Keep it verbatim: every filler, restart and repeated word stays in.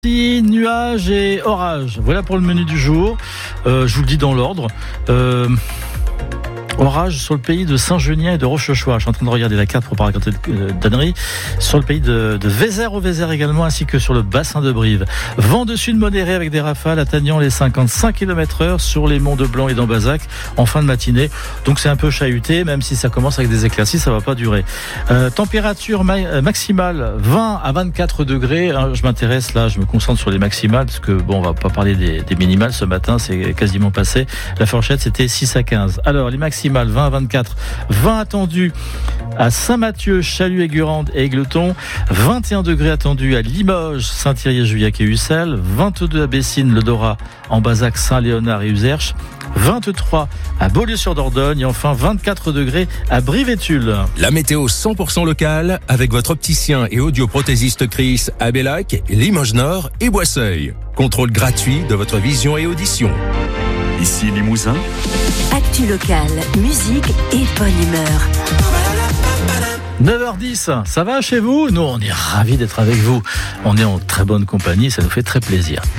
Nuages et orages. Voilà pour le menu du jour. Euh, je vous le dis dans l'ordre. Euh, Orage sur le pays de Saint-Genien et de Rochechouart. Je suis en train de regarder la carte pour pas raconter de d'âneries. Sur le pays de, de Vézère au Vézère également, ainsi que sur le bassin de Brive. Vent de sud modéré avec des rafales atteignant les cinquante-cinq kilomètres heure sur les monts de Blanc et d'Ambazac en fin de matinée. Donc c'est un peu chahuté, même si ça commence avec des éclaircies, ça va pas durer. Euh, température ma- maximale vingt à vingt-quatre degrés. Je m'intéresse là, je me concentre sur les maximales parce que bon, on va pas parler des, des minimales ce matin, c'est quasiment passé. La fourchette c'était six à quinze. Alors les maximales vingt à vingt-quatre, vingt attendus à Saint-Mathieu, Chalut-et-Gurande et Égletons, vingt et un degrés attendus à Limoges, Saint-Thierry, Juillac et Ussel, vingt-deux à Bessines, Le Dorat, Ambazac, Saint-Léonard et Uzerche, vingt-trois à Beaulieu-sur-Dordogne et enfin vingt-quatre degrés à Brive-et-Tulle. La météo cent pour cent locale avec votre opticien et audioprothésiste Chris à Bellac, Limoges Nord et Boisseuil. Contrôle gratuit de votre vision et audition. Ici Limousin. Actu local, musique et bonne humeur. neuf heures dix, ça va chez vous? Nous, on est ravis d'être avec vous. On est en très bonne compagnie, ça nous fait très plaisir.